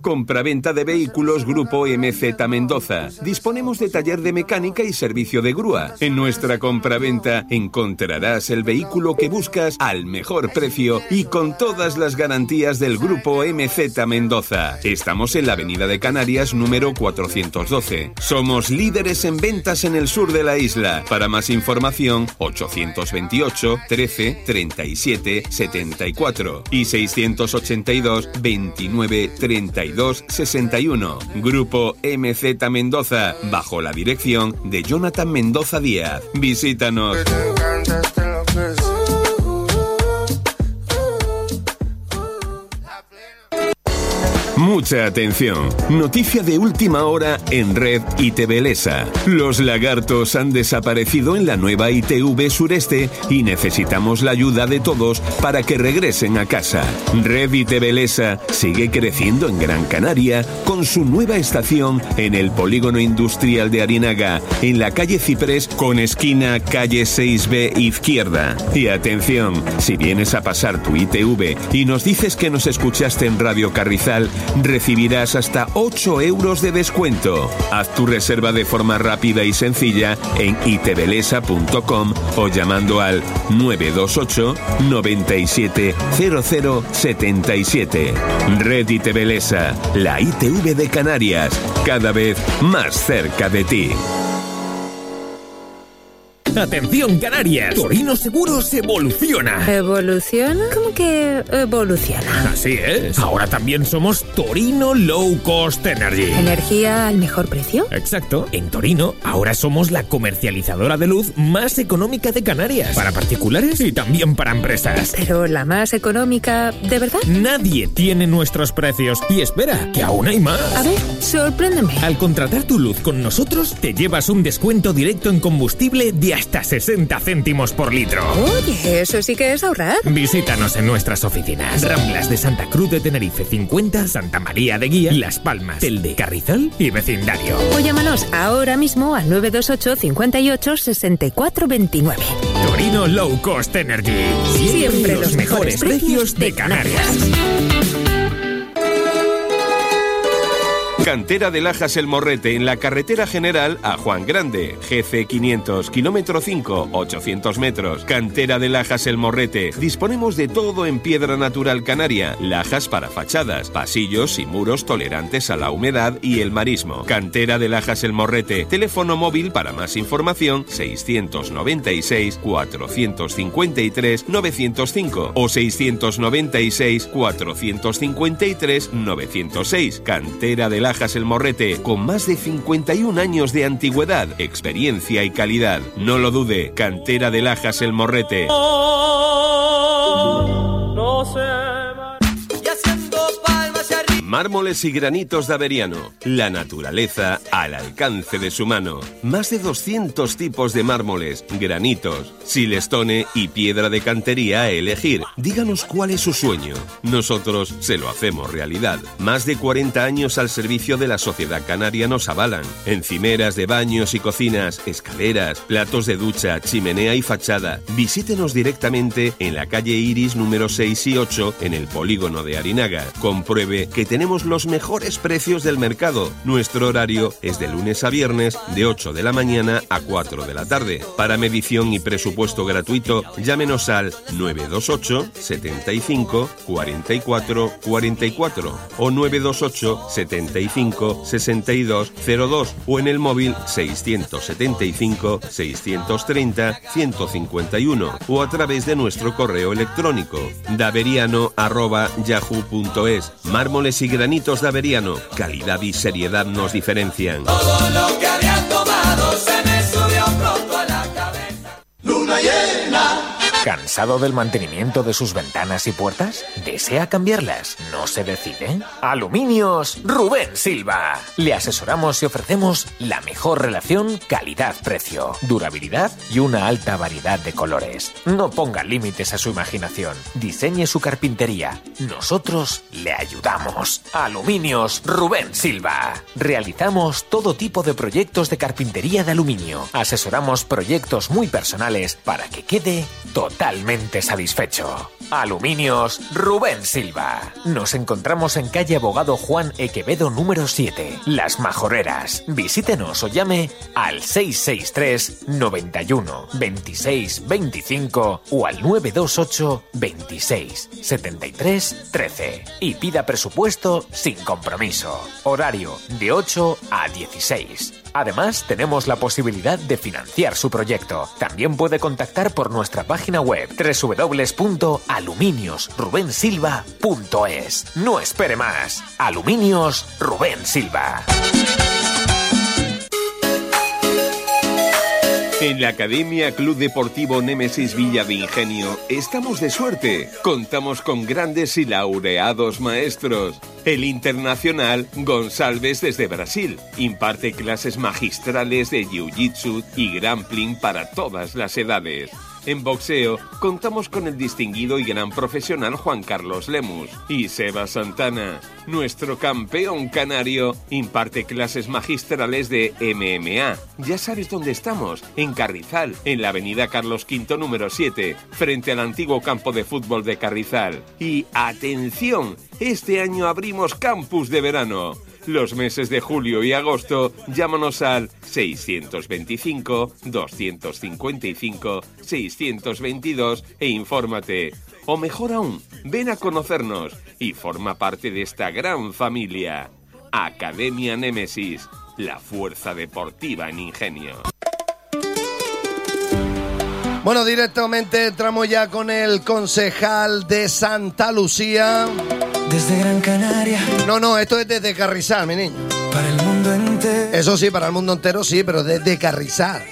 Compraventa de vehículos Grupo MZ Mendoza. Disponemos de taller de mecánica y servicio de grúa. En nuestra compraventa encontrarás el vehículo que buscas al mejor precio y con todas las garantías del Grupo MZ Mendoza. Estamos en la Avenida de Canarias número 412. Somos líderes en ventas en el sur de la isla. Para más información, 828 13 37 74 y 682 29 32 61. Grupo MZ Mendoza, bajo la dirección de Jonathan Mendoza Díaz. Visítanos. Mucha atención. Noticia de última hora en Red ITV Lesa. Los lagartos han desaparecido en la nueva ITV Sureste y necesitamos la ayuda de todos para que regresen a casa. Red ITV Lesa sigue creciendo en Gran Canaria con su nueva estación en el polígono industrial de Arinaga, en la calle Ciprés con esquina calle 6B izquierda. Y atención, si vienes a pasar tu ITV y nos dices que nos escuchaste en Radio Carrizal, recibirás hasta 8 euros de descuento. Haz tu reserva de forma rápida y sencilla en itvlesa.com o llamando al 928 97 00 77. Red ITV Lesa, la ITV de Canarias, cada vez más cerca de ti. ¡Atención, Canarias! Torino Seguros evoluciona. ¿Evoluciona? ¿Cómo que evoluciona? Así es. Ahora también somos Torino Low Cost Energy. ¿Energía al mejor precio? Exacto. En Torino, ahora somos la comercializadora de luz más económica de Canarias. Para particulares y también para empresas. Pero la más económica, ¿de verdad? Nadie tiene nuestros precios. Y espera, que aún hay más. A ver, sorpréndeme. Al contratar tu luz con nosotros, te llevas un descuento directo en combustible de hasta 60 céntimos por litro. Oye, eso sí que es ahorrar. Visítanos en nuestras oficinas. Ramblas de Santa Cruz de Tenerife 50, Santa María de Guía, Las Palmas, Telde, Carrizal y vecindario. O llámanos ahora mismo al 928 58 64 29. Torino Low Cost Energy. Siempre los mejores precios de Canarias. Cantera de Lajas El Morrete, en la carretera general a Juan Grande, GC 500, kilómetro 5, 800 metros. Cantera de Lajas El Morrete. Disponemos de todo en piedra natural canaria, lajas para fachadas, pasillos y muros tolerantes a la humedad y el marismo. Cantera de Lajas El Morrete. Teléfono móvil para más información 696 453 905 o 696 453 906. Cantera de Lajas El Morrete, con más de 51 años de antigüedad, experiencia y calidad. No lo dude, Cantera de Lajas El Morrete. No sé. Mármoles y granitos de Averiano. La naturaleza al alcance de su mano. Más de 200 tipos de mármoles, granitos, silestone y piedra de cantería a elegir. Díganos cuál es su sueño. Nosotros se lo hacemos realidad. Más de 40 años al servicio de la sociedad canaria nos avalan. Encimeras de baños y cocinas, escaleras, platos de ducha, chimenea y fachada. Visítenos directamente en la calle Iris número 6 y 8 en el polígono de Arinaga. Compruebe que tenemos los mejores precios del mercado. Nuestro horario es de lunes a viernes de 8 de la mañana a 4 de la tarde. Para medición y presupuesto gratuito, llámenos al 928 75 44 44 o 928 75 62 02 o en el móvil 675 630 151 o a través de nuestro correo electrónico daveriano@yahoo.es. Mármoles y granitos de Averiano. Calidad y seriedad nos diferencian. Todo lo que había tomado se me subió pronto a la cabeza. Luna llena. ¿Cansado del mantenimiento de sus ventanas y puertas? ¿Desea cambiarlas? ¿No se decide? Aluminios Rubén Silva. Le asesoramos y ofrecemos la mejor relación calidad-precio, durabilidad y una alta variedad de colores. No ponga límites a su imaginación. Diseñe su carpintería. Nosotros le ayudamos. Aluminios Rubén Silva. Realizamos todo tipo de proyectos de carpintería de aluminio. Asesoramos proyectos muy personales para que quede totalmente satisfecho. Aluminios Rubén Silva. Nos encontramos en calle Abogado Juan Equevedo número 7, Las Majoreras. Visítenos o llame al 663 91 26 25 o al 928 26 73 13 y pida presupuesto sin compromiso. Horario de 8 a 16. Además, tenemos la posibilidad de financiar su proyecto. También puede contactar por nuestra página web www.aluminiosrubensilva.es. No espere más. Aluminios Rubén Silva. En la Academia Club Deportivo Némesis Villa de Ingenio estamos de suerte. Contamos con grandes y laureados maestros. El internacional Gonçalves desde Brasil imparte clases magistrales de jiu-jitsu y grappling para todas las edades. En boxeo contamos con el distinguido y gran profesional Juan Carlos Lemus. Y Seba Santana, nuestro campeón canario, imparte clases magistrales de MMA. Ya sabes dónde estamos, en Carrizal, en la avenida Carlos V número 7, frente al antiguo campo de fútbol de Carrizal. Y ¡atención! Este año abrimos campus de verano. Los meses de julio y agosto, llámanos al 625-255-622 e infórmate. O mejor aún, ven a conocernos y forma parte de esta gran familia. Academia Némesis, la fuerza deportiva en Ingenio. Bueno, directamente entramos ya con el concejal de Santa Lucía. Desde Gran Canaria. No, esto es desde Carrizal, mi niño. Para el mundo entero. Eso sí, para el mundo entero sí, pero desde Carrizal.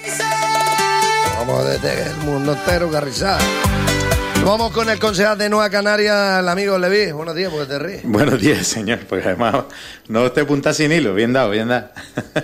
Vamos desde el mundo entero, Carrizal. Vamos con el concejal de Nueva Canaria, el amigo Leví. Buenos días, porque te ríes. Buenos días, señor, porque además no te puntas sin hilo. Bien dado, bien dado.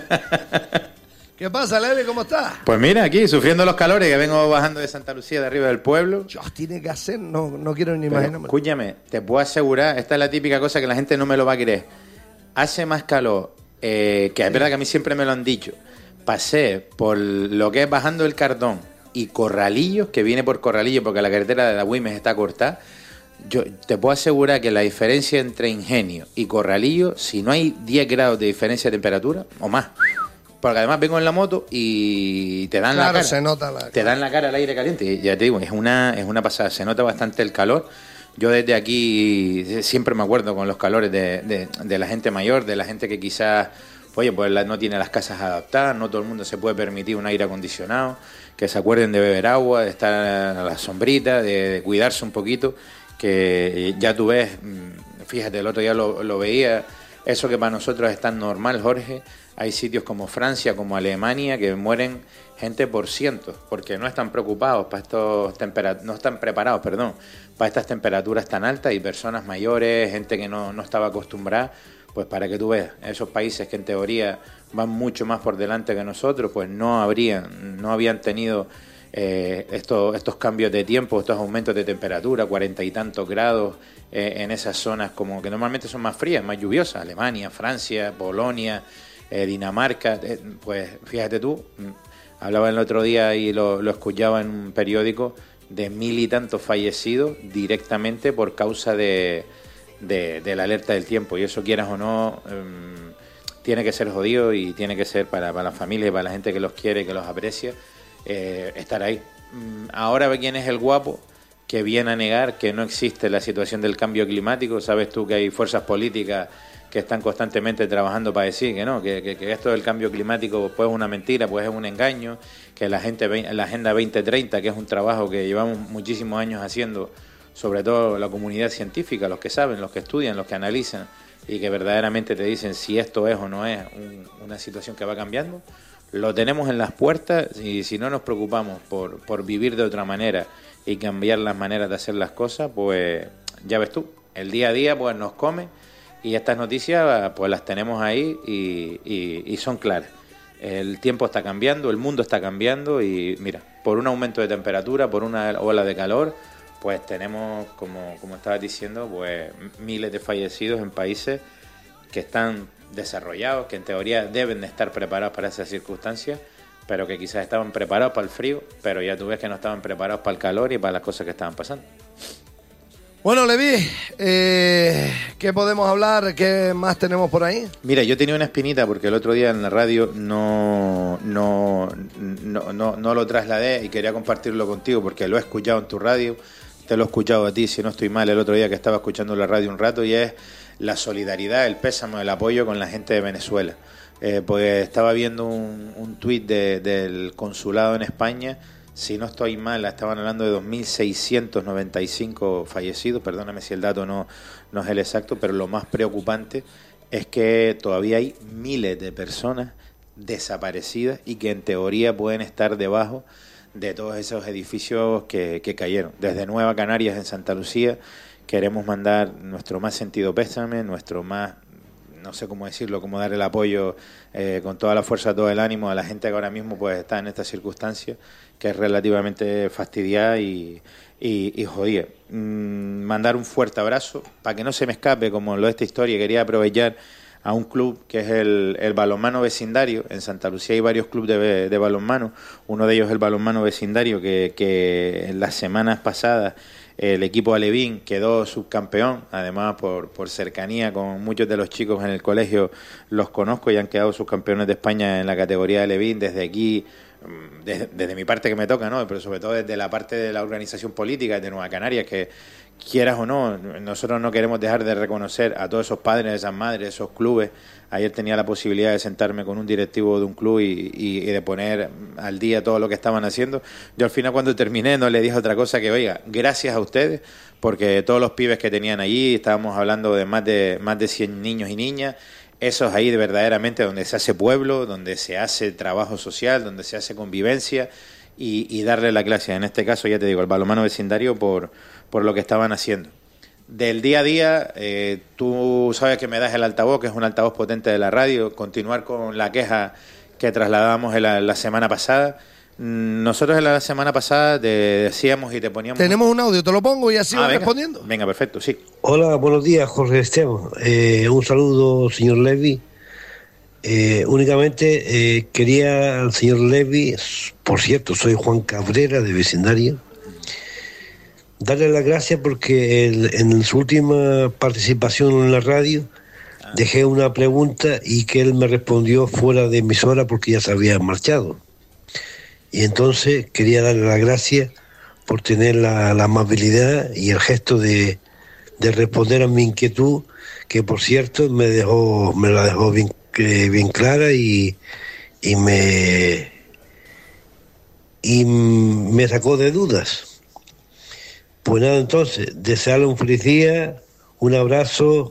¿Qué pasa, Levi? ¿Cómo estás? Pues mira, aquí, sufriendo los calores, que vengo bajando de Santa Lucía, de arriba del pueblo. Dios, tiene que hacer, no quiero ni imaginarme. Escúchame, te puedo asegurar, esta es la típica cosa que la gente no me lo va a creer. Hace más calor, que es verdad que a mí siempre me lo han dicho. Pasé por lo que es bajando el Cardón y Corralillos, que viene por Corralillos porque la carretera de la Güimes está cortada. Yo te puedo asegurar que la diferencia entre Ingenio y Corralillos, si no hay 10 grados de diferencia de temperatura o más, porque además vengo en la moto y te dan la cara. Se nota te dan la cara al aire caliente. Y ya te digo, es una pasada. Se nota bastante el calor. Yo desde aquí siempre me acuerdo con los calores de la gente mayor, de la gente que quizás, oye, pues no tiene las casas adaptadas, no todo el mundo se puede permitir un aire acondicionado, que se acuerden de beber agua, de estar a la sombrita, de cuidarse un poquito, que ya tú ves, fíjate, el otro día lo veía, eso que para nosotros es tan normal, Jorge. Hay sitios como Francia, como Alemania, que mueren gente por cientos, porque no están preocupados para no están preparados, para estas temperaturas tan altas, y personas mayores, gente que no estaba acostumbrada, pues para que tú veas, esos países que en teoría van mucho más por delante que nosotros, pues no habían tenido estos cambios de tiempo, estos aumentos de temperatura, 40 y tantos grados en esas zonas como que normalmente son más frías, más lluviosas, Alemania, Francia, Polonia, Dinamarca. Pues fíjate tú, hablaba el otro día y lo escuchaba en un periódico de 1000 y tantos fallecidos directamente por causa de la alerta del tiempo, y eso, quieras o no, tiene que ser jodido, y tiene que ser para la familia y para la gente que los quiere, que los aprecia, estar ahí. Ahora ve quién es el guapo que viene a negar que no existe la situación del cambio climático. Sabes tú que hay fuerzas políticas que están constantemente trabajando para decir que no, que esto del cambio climático pues es una mentira, pues es un engaño, que la Agenda 2030, que es un trabajo que llevamos muchísimos años haciendo, sobre todo la comunidad científica, los que saben, los que estudian, los que analizan, y que verdaderamente te dicen si esto es o no es una situación que va cambiando. Lo tenemos en las puertas, y si no nos preocupamos por vivir de otra manera y cambiar las maneras de hacer las cosas, pues ya ves tú, el día a día pues nos come. Y estas noticias pues las tenemos ahí y son claras. El tiempo está cambiando, el mundo está cambiando, y mira, por un aumento de temperatura, por una ola de calor, pues tenemos, como estabas diciendo, pues miles de fallecidos en países que están desarrollados, que en teoría deben de estar preparados para esas circunstancias, pero que quizás estaban preparados para el frío, pero ya tú ves que no estaban preparados para el calor y para las cosas que estaban pasando. Bueno, Levi, ¿qué podemos hablar? ¿Qué más tenemos por ahí? Mira, yo tenía una espinita porque el otro día en la radio no lo trasladé y quería compartirlo contigo porque lo he escuchado en tu radio, te lo he escuchado a ti, si no estoy mal, el otro día que estaba escuchando la radio un rato, y es la solidaridad, el pésamo, el apoyo con la gente de Venezuela. Pues estaba viendo un tuit del consulado en España. Si no estoy mal, estaban hablando de 2.695 fallecidos, perdóname si el dato no es el exacto, pero lo más preocupante es que todavía hay miles de personas desaparecidas y que en teoría pueden estar debajo de todos esos edificios que cayeron. Desde Nueva Canarias, en Santa Lucía, queremos mandar nuestro más sentido pésame, nuestro más, no sé cómo decirlo, cómo dar el apoyo con toda la fuerza, todo el ánimo a la gente que ahora mismo pues está en esta circunstancia, que es relativamente fastidiada y jodida. Mandar un fuerte abrazo, para que no se me escape, como lo de esta historia, quería aprovechar a un club que es el balonmano vecindario. En Santa Lucía hay varios clubes de balonmano, uno de ellos es el balonmano vecindario, que en las semanas pasadas el equipo Alevín quedó subcampeón, además por cercanía con muchos de los chicos en el colegio, los conozco y han quedado subcampeones de España en la categoría de Alevín. Desde aquí, desde mi parte que me toca, ¿no? Pero sobre todo desde la parte de la organización política de Nueva Canarias, que quieras o no, nosotros no queremos dejar de reconocer a todos esos padres, esas madres, esos clubes. Ayer tenía la posibilidad de sentarme con un directivo de un club y de poner al día todo lo que estaban haciendo. Yo al final, cuando terminé, no le dije otra cosa que, oiga, gracias a ustedes, porque todos los pibes que tenían allí, estábamos hablando de más de 100 niños y niñas, eso es ahí verdaderamente donde se hace pueblo, donde se hace trabajo social, donde se hace convivencia y darle la clase. En este caso, ya te digo, el balonmano vecindario por lo que estaban haciendo. Del día a día, tú sabes que me das el altavoz, que es un altavoz potente de la radio, continuar con la queja que trasladábamos la semana pasada. Nosotros en la semana pasada te decíamos y te poníamos... Tenemos un audio, te lo pongo y así vas respondiendo. Venga, perfecto, sí. Hola, buenos días, Jorge Esteban. Un saludo, señor Levi. Únicamente quería al señor Levi, por cierto, soy Juan Cabrera de Vecindario, darle las gracias porque en su última participación en la radio dejé una pregunta y que él me respondió fuera de emisora porque ya se había marchado. Y entonces quería darle las gracias por tener la amabilidad y el gesto de responder a mi inquietud, que por cierto me la dejó bien clara y me sacó de dudas. Pues nada, entonces, desearle un feliz día, un abrazo.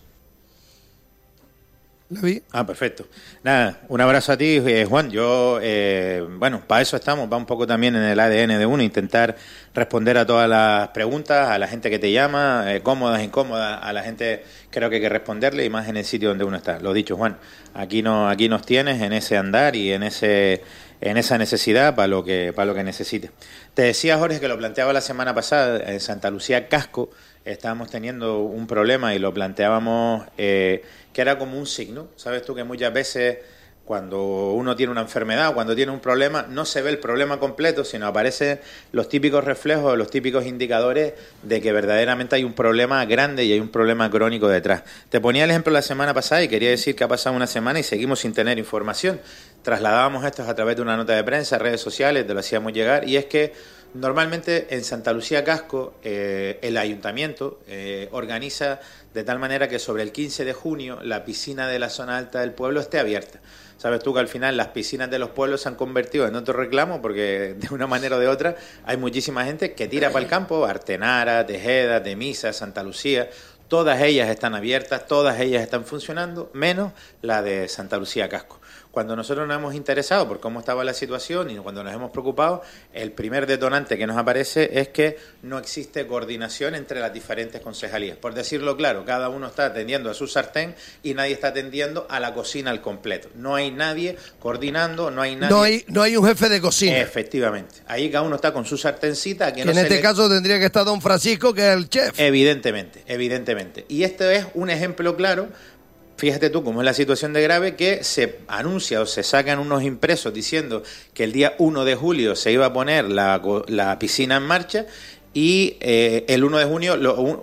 Perfecto. Nada, un abrazo a ti, Juan. Yo, bueno, para eso estamos, va un poco también en el ADN de uno, intentar responder a todas las preguntas, a la gente que te llama, cómodas, incómodas, a la gente creo que hay que responderle, y más en el sitio donde uno está. Lo dicho, Juan, aquí nos tienes en ese andar y en esa necesidad para lo que necesites. Te decía, Jorge, que lo planteaba la semana pasada en Santa Lucía Casco. Estábamos teniendo un problema y lo planteábamos que era como un signo. Sabes tú que muchas veces cuando uno tiene una enfermedad o cuando tiene un problema no se ve el problema completo, sino aparecen los típicos reflejos, los típicos indicadores de que verdaderamente hay un problema grande y hay un problema crónico detrás. Te ponía el ejemplo la semana pasada y quería decir que ha pasado una semana y seguimos sin tener información. Trasladábamos esto a través de una nota de prensa, redes sociales, te lo hacíamos llegar, y es que normalmente en Santa Lucía Casco el ayuntamiento organiza de tal manera que sobre el 15 de junio la piscina de la zona alta del pueblo esté abierta. Sabes tú que al final las piscinas de los pueblos se han convertido en otro reclamo porque de una manera o de otra hay muchísima gente que tira para el campo, Artenara, Tejeda, Temisa, Santa Lucía. Todas ellas están abiertas, todas ellas están funcionando, menos la de Santa Lucía Casco. Cuando nosotros nos hemos interesado por cómo estaba la situación y cuando nos hemos preocupado, el primer detonante que nos aparece es que no existe coordinación entre las diferentes concejalías. Por decirlo claro, cada uno está atendiendo a su sartén y nadie está atendiendo a la cocina al completo. No hay nadie coordinando, no hay nadie... No hay un jefe de cocina. Efectivamente. Ahí cada uno está con su sartencita. Que en este caso tendría que estar don Francisco, que es el chef. Evidentemente. Y este es un ejemplo claro. Fíjate tú cómo es la situación de grave, que se anuncia o se sacan unos impresos diciendo que el día 1 de julio se iba a poner la piscina en marcha y el 1 de julio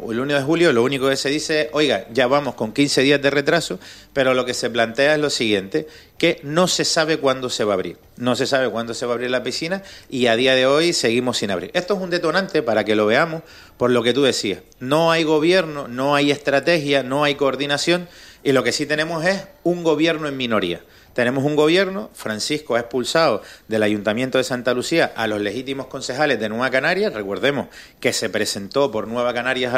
lo único que se dice es, oiga, ya vamos con 15 días de retraso, pero lo que se plantea es lo siguiente, que no se sabe cuándo se va a abrir. No se sabe cuándo se va a abrir la piscina y a día de hoy seguimos sin abrir. Esto es un detonante para que lo veamos por lo que tú decías. No hay gobierno, no hay estrategia, no hay coordinación y lo que sí tenemos es un gobierno en minoría. Tenemos un gobierno, Francisco ha expulsado del Ayuntamiento de Santa Lucía a los legítimos concejales de Nueva Canarias, recordemos que se presentó por Nueva Canarias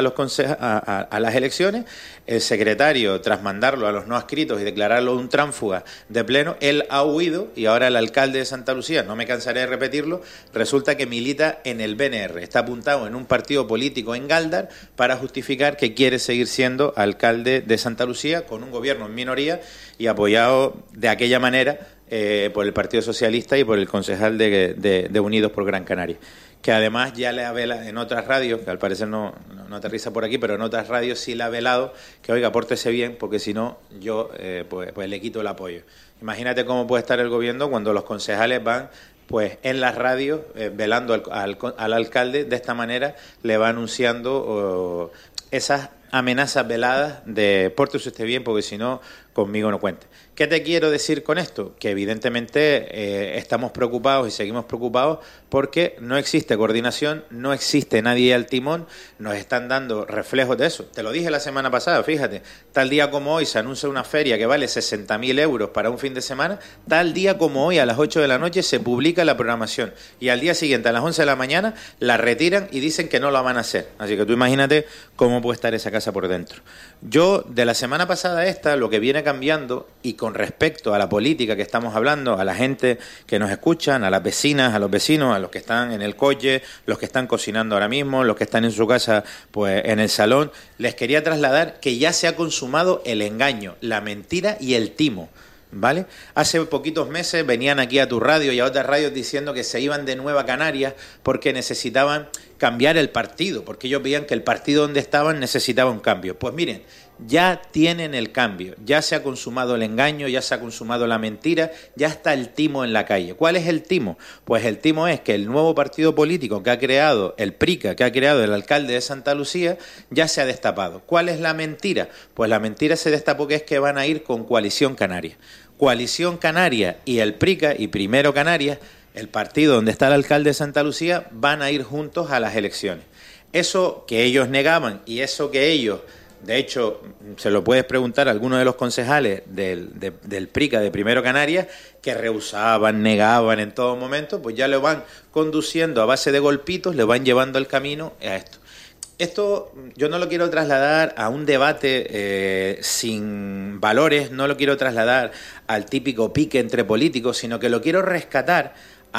a las elecciones, el secretario, tras mandarlo a los no adscritos y declararlo un tránsfuga de pleno, él ha huido y ahora el alcalde de Santa Lucía, no me cansaré de repetirlo, resulta que milita en el BNR, está apuntado en un partido político en Gáldar para justificar que quiere seguir siendo alcalde de Santa Lucía con un gobierno en minoría y apoyado de aquella manera por el Partido Socialista y por el concejal de Unidos por Gran Canaria, que además ya le ha velado en otras radios, que al parecer no aterriza por aquí, pero en otras radios sí le ha velado que, oiga, pórtese bien, porque si no, yo pues le quito el apoyo. Imagínate cómo puede estar el gobierno cuando los concejales van pues en las radios velando al alcalde, de esta manera le va anunciando esas amenazas veladas de pórtese usted bien, porque si no, conmigo no cuente. ¿Qué te quiero decir con esto? Que evidentemente estamos preocupados y seguimos preocupados porque no existe coordinación, no existe nadie al timón, nos están dando reflejos de eso. Te lo dije la semana pasada, fíjate, tal día como hoy se anuncia una feria que vale 60.000 euros para un fin de semana, tal día como hoy a las 8 de la noche se publica la programación y al día siguiente a las 11 de la mañana la retiran y dicen que no la van a hacer. Así que tú imagínate cómo puede estar esa casa por dentro. Yo, de la semana pasada lo que viene cambiando y con respecto a la política que estamos hablando, a la gente que nos escuchan, a las vecinas, a los vecinos, a los que están en el coche, los que están cocinando ahora mismo, los que están en su casa pues en el salón, les quería trasladar que ya se ha consumado el engaño, la mentira y el timo, ¿vale? Hace poquitos meses venían aquí a tu radio y a otras radios diciendo que se iban de Nueva Canarias porque necesitaban cambiar el partido, porque ellos veían que el partido donde estaban necesitaba un cambio. Pues miren, ya tienen el cambio, ya se ha consumado el engaño, ya se ha consumado la mentira, ya está el timo en la calle. ¿Cuál es el timo? Pues el timo es que el nuevo partido político que ha creado el PRICA, que ha creado el alcalde de Santa Lucía, ya se ha destapado. ¿Cuál es la mentira? Pues la mentira se destapó que es que van a ir con Coalición Canaria. Coalición Canaria y el PRICA y Primero Canarias, el partido donde está el alcalde de Santa Lucía, van a ir juntos a las elecciones. Eso que ellos negaban y eso que ellos, de hecho, se lo puedes preguntar a algunos de los concejales del PRICA de Primero Canarias, que rehusaban, negaban en todo momento, pues ya lo van conduciendo a base de golpitos, le van llevando el camino a esto. Esto yo no lo quiero trasladar a un debate sin valores, no lo quiero trasladar al típico pique entre políticos, sino que lo quiero rescatar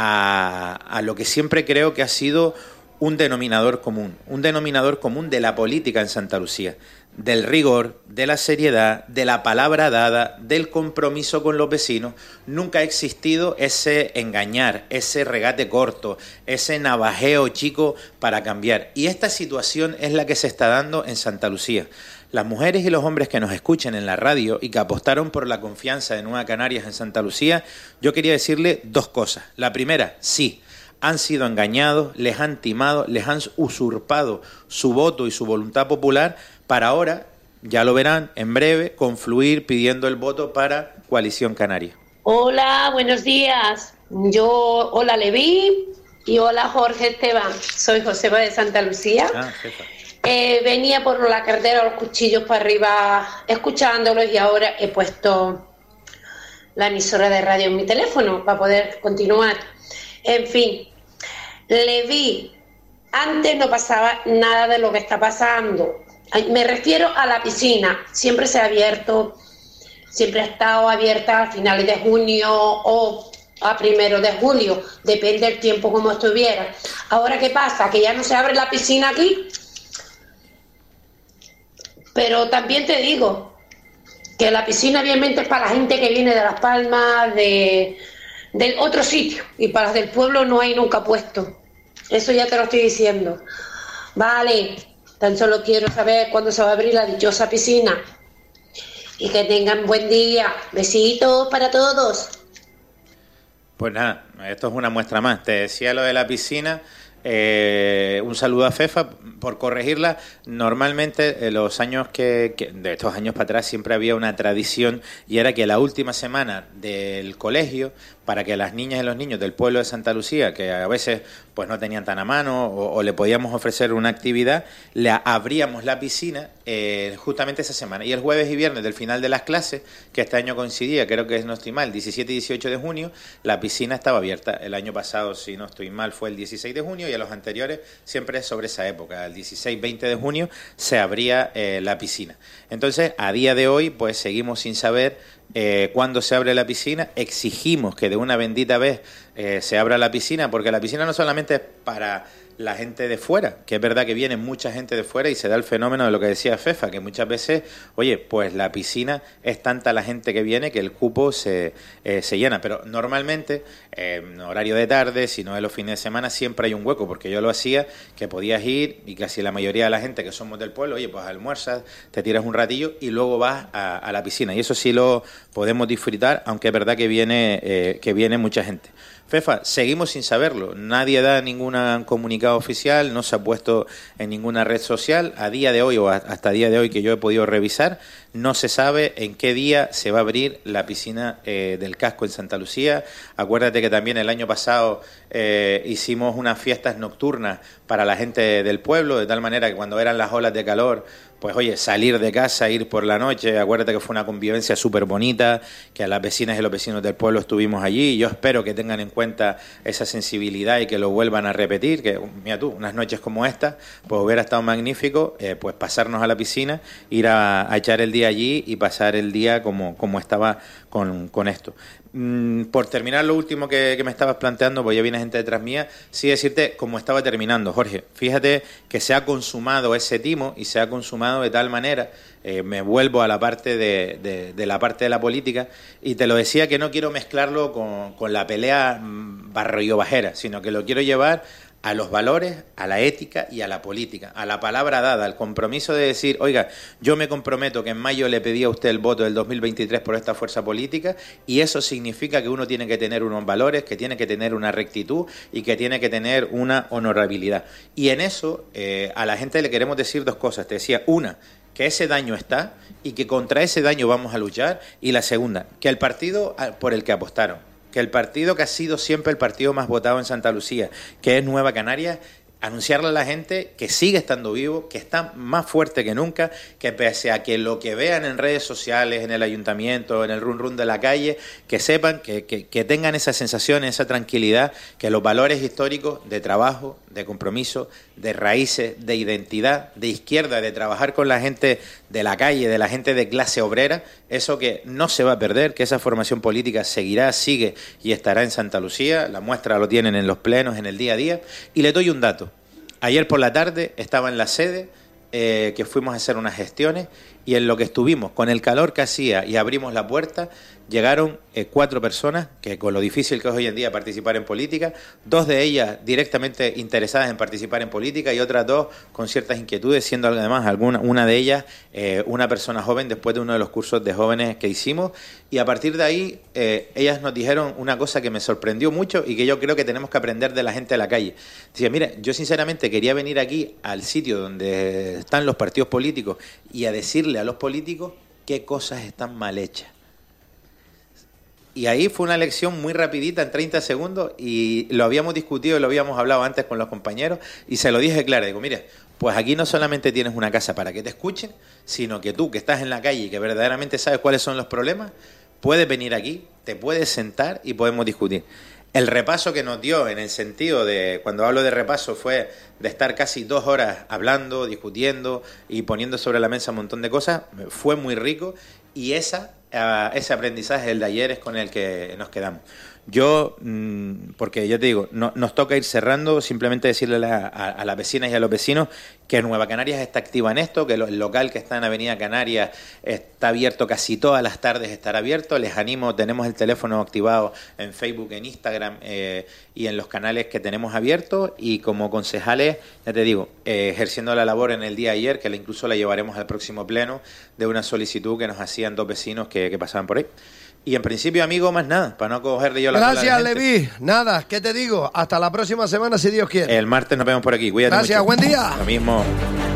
a lo que siempre creo que ha sido un denominador común de la política en Santa Lucía, del rigor, de la seriedad, de la palabra dada, del compromiso con los vecinos. Nunca ha existido ese engañar, ese regate corto, ese navajeo chico para cambiar. Y esta situación es la que se está dando en Santa Lucía. Las mujeres y los hombres que nos escuchen en la radio y que apostaron por la confianza de Nueva Canarias en Santa Lucía, yo quería decirle dos cosas. La primera, sí, han sido engañados, les han timado, les han usurpado su voto y su voluntad popular para ahora, ya lo verán en breve, confluir pidiendo el voto para Coalición Canaria. Hola, buenos días. Hola Leví y hola Jorge Esteban. Soy Josefa de Santa Lucía. Venía por la carretera, los cuchillos para arriba, escuchándolos y ahora he puesto la emisora de radio en mi teléfono para poder continuar. En fin, Leví, antes no pasaba nada de lo que está pasando. Me refiero a la piscina, siempre se ha abierto, siempre ha estado abierta a finales de junio o a 1 de julio, depende del tiempo como estuviera. Ahora, ¿qué pasa? Que ya no se abre la piscina aquí, pero también te digo que la piscina obviamente es para la gente que viene de Las Palmas, del otro sitio, y para las del pueblo no hay nunca puesto. Eso ya te lo estoy diciendo. Vale. Tan solo quiero saber cuándo se va a abrir la dichosa piscina. Y que tengan buen día. Besitos para todos. Pues nada, esto es una muestra más. Te decía lo de la piscina. Un saludo a Fefa por corregirla. Normalmente los años de estos años para atrás siempre había una tradición, y era que la última semana del colegio, para que las niñas y los niños del pueblo de Santa Lucía, que a veces pues no tenían tan a mano o le podíamos ofrecer una actividad, le abríamos la piscina justamente esa semana. Y el jueves y viernes del final de las clases, que este año coincidía, creo que no estoy mal, 17 y 18 de junio, la piscina estaba abierta. El año pasado, si no estoy mal, fue el 16 de junio, y a los anteriores siempre es sobre esa época. El 16-20 de junio se abría la piscina. Entonces, a día de hoy, pues seguimos sin saber cuándo se abre la piscina. Exigimos que de una bendita vez se abra la piscina, porque la piscina no solamente es para la gente de fuera, que es verdad que viene mucha gente de fuera y se da el fenómeno de lo que decía Fefa, que muchas veces, oye, pues la piscina es tanta la gente que viene que el cupo se llena, pero normalmente en horario de tarde, si no es los fines de semana, siempre hay un hueco, porque yo lo hacía, que podías ir y casi la mayoría de la gente que somos del pueblo, oye, pues almuerzas, te tiras un ratillo y luego vas a la piscina, y eso sí lo podemos disfrutar, aunque es verdad que viene mucha gente. Fefa, seguimos sin saberlo. Nadie da ningún comunicado oficial, no se ha puesto en ninguna red social. A día de hoy, o hasta día de hoy que yo he podido revisar, no se sabe en qué día se va a abrir la piscina del Casco en Santa Lucía. Acuérdate que también el año pasado hicimos unas fiestas nocturnas para la gente del pueblo, de tal manera que cuando eran las olas de calor, pues oye, salir de casa, ir por la noche, acuérdate que fue una convivencia súper bonita, que a las vecinas y los vecinos del pueblo estuvimos allí, y yo espero que tengan en cuenta esa sensibilidad y que lo vuelvan a repetir, que mira tú, unas noches como esta, pues hubiera estado magnífico, pues pasarnos a la piscina, ir a echar el día allí y pasar el día como estaba con esto. Por terminar lo último que me estabas planteando, pues ya viene gente detrás mía, sí decirte cómo estaba terminando, Jorge. Fíjate que se ha consumado ese timo y se ha consumado de tal manera, me vuelvo a la parte de la parte de la política, y te lo decía que no quiero mezclarlo con la pelea barrio-bajera, sino que lo quiero llevar a los valores, a la ética y a la política, a la palabra dada, al compromiso de decir, oiga, yo me comprometo que en mayo le pedí a usted el voto del 2023 por esta fuerza política, y eso significa que uno tiene que tener unos valores, que tiene que tener una rectitud y que tiene que tener una honorabilidad. Y en eso a la gente le queremos decir dos cosas. Te decía, una, que ese daño está y que contra ese daño vamos a luchar, y la segunda, que el partido por el que apostaron, que el partido que ha sido siempre el partido más votado en Santa Lucía, que es Nueva Canarias, anunciarle a la gente que sigue estando vivo, que está más fuerte que nunca, que pese a que lo que vean en redes sociales, en el ayuntamiento, en el run de la calle, que sepan, que tengan esa sensación, esa tranquilidad, que los valores históricos de trabajo, de compromiso, de raíces, de identidad, de izquierda, de trabajar con la gente de la calle, de la gente de clase obrera, eso que no se va a perder, que esa formación política seguirá, sigue y estará en Santa Lucía. La muestra lo tienen en los plenos, en el día a día. Y le doy un dato. Ayer por la tarde estaba en la sede, que fuimos a hacer unas gestiones, y en lo que estuvimos, con el calor que hacía y abrimos la puerta, llegaron 4 personas, que con lo difícil que es hoy en día participar en política, 2 de ellas directamente interesadas en participar en política y otras 2 con ciertas inquietudes, siendo además una de ellas una persona joven después de uno de los cursos de jóvenes que hicimos, y a partir de ahí ellas nos dijeron una cosa que me sorprendió mucho y que yo creo que tenemos que aprender de la gente de la calle. Decía, mira, yo sinceramente quería venir aquí al sitio donde están los partidos políticos y a decirle a los políticos qué cosas están mal hechas. Y ahí fue una lección muy rapidita, en 30 segundos, y lo habíamos discutido, lo habíamos hablado antes con los compañeros, y se lo dije claro, digo, mire, pues aquí no solamente tienes una casa para que te escuchen, sino que tú, que estás en la calle y que verdaderamente sabes cuáles son los problemas, puedes venir aquí, te puedes sentar y podemos discutir. El repaso que nos dio, en el sentido de, cuando hablo de repaso, fue de estar casi 2 horas hablando, discutiendo y poniendo sobre la mesa un montón de cosas, fue muy rico, y ese aprendizaje, el de ayer, es con el que nos quedamos. Yo, porque ya te digo, nos toca ir cerrando, simplemente decirle a las vecinas y a los vecinos que Nueva Canarias está activa en esto, que el local que está en Avenida Canarias está abierto casi todas las tardes, estará abierto. Les animo, tenemos el teléfono activado en Facebook, en Instagram y en los canales que tenemos abiertos, y como concejales, ya te digo, ejerciendo la labor en el día de ayer, que incluso la llevaremos al próximo pleno, de una solicitud que nos hacían 2 vecinos que pasaban por ahí. Y en principio, amigo, más nada, para no cogerle yo la cola a la Gracias, gente. Levi. Nada, ¿qué te digo? Hasta la próxima semana, si Dios quiere. El martes nos vemos por aquí. Cuídate Gracias, mucho. buen día. Lo mismo.